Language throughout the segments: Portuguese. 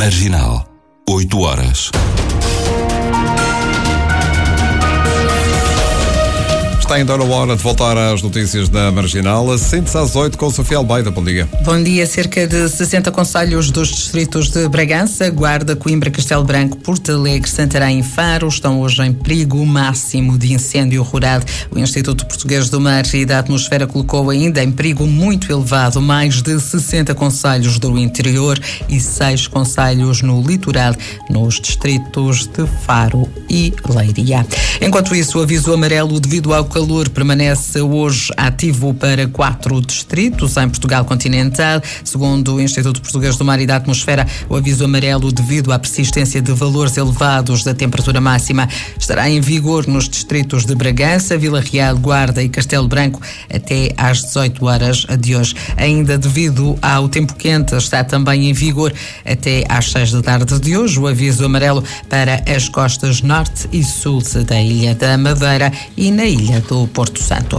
Marginal, 8 horas. Está então na hora de voltar às notícias da Marginal. Sente-se às 8 com Sofia Almeida. Bom dia. Bom dia. Cerca de 60 concelhos dos distritos de Bragança, Guarda, Coimbra, Castelo Branco, Porto Alegre, Santarém e Faro estão hoje em perigo máximo de incêndio rural. O Instituto Português do Mar e da Atmosfera colocou ainda em perigo muito elevado mais de 60 concelhos do interior e 6 concelhos no litoral, nos distritos de Faro e Leiria. Enquanto isso, o aviso amarelo devido ao calor permanece hoje ativo para 4 distritos em Portugal continental. Segundo o Instituto Português do Mar e da Atmosfera, o aviso amarelo devido à persistência de valores elevados da temperatura máxima estará em vigor nos distritos de Bragança, Vila Real, Guarda e Castelo Branco até às 18 horas de hoje. Ainda devido ao tempo quente, está também em vigor até às 6 da tarde de hoje o aviso amarelo para as costas norte e sul da Ilha da Madeira e na Ilha do Porto Santo.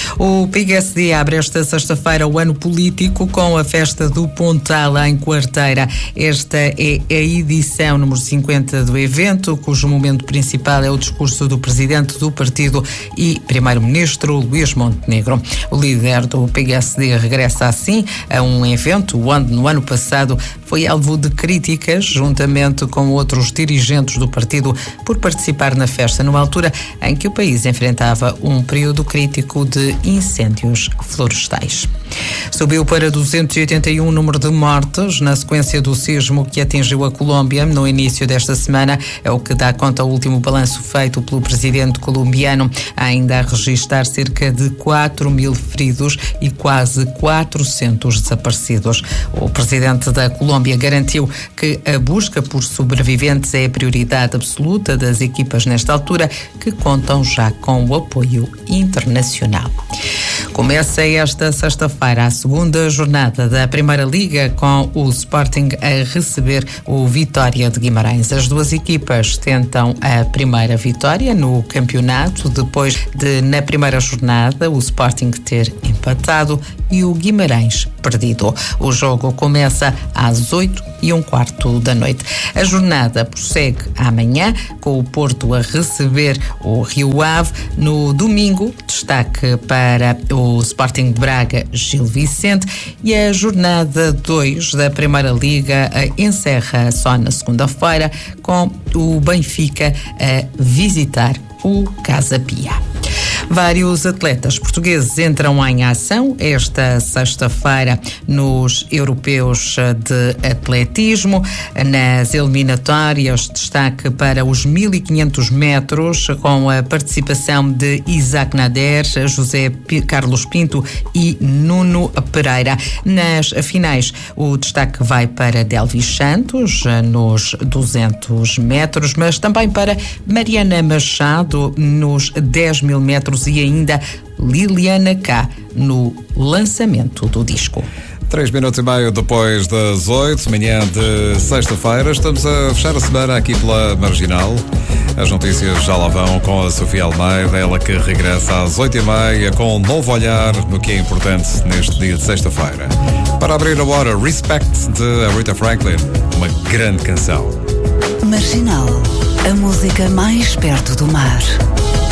O PSD abre esta sexta-feira o ano político com a festa do Pontal em Quarteira. Esta é a edição número 50 do evento, cujo momento principal é o discurso do presidente do partido e primeiro-ministro Luís Montenegro. O líder do PSD regressa assim a um evento onde no ano passado foi alvo de críticas juntamente com outros dirigentes do partido por participar na festa numa altura em que o país enfrentava um período crítico de incêndios florestais. Subiu para 281 o número de mortes na sequência do sismo que atingiu a Colômbia no início desta semana. É o que dá conta ao último balanço feito pelo presidente colombiano. Ainda a registrar cerca de 4.000 feridos e quase 400 desaparecidos. O presidente da Colômbia garantiu que a busca por sobreviventes é a prioridade absoluta das equipas nesta altura, que contam já com o apoio internacional. Começa esta sexta-feira a segunda jornada da Primeira Liga, com o Sporting a receber o Vitória de Guimarães. As duas equipas tentam a primeira vitória no campeonato, depois de, na primeira jornada, o Sporting ter empatado e o Guimarães perdido. O jogo começa às 8h15 da noite. A jornada prossegue amanhã, com o Porto a receber o Rio Ave. No domingo, destaque para o Sporting de Braga, Gil Vicente, e a jornada 2 da Primeira Liga encerra só na segunda-feira, com o Benfica a visitar o Casa Pia. Vários atletas portugueses entram em ação esta sexta-feira nos europeus de atletismo. Nas eliminatórias, destaque para os 1.500 metros, com a participação de Isaac Nader, José Carlos Pinto e Nuno Pereira. Nas finais, o destaque vai para Delvis Santos nos 200 metros, mas também para Mariana Machado nos 10.000 metros e ainda Liliana K no lançamento do disco. 3 minutos e meio depois das 8, manhã de sexta-feira. Estamos a fechar a semana aqui pela Marginal. As notícias já lá vão com a Sofia Almeida, ela que regressa às 8h30 com um novo olhar no que é importante neste dia de sexta-feira. Para abrir a hora, Respect de Aretha Franklin, uma grande canção. Marginal, a música mais perto do mar.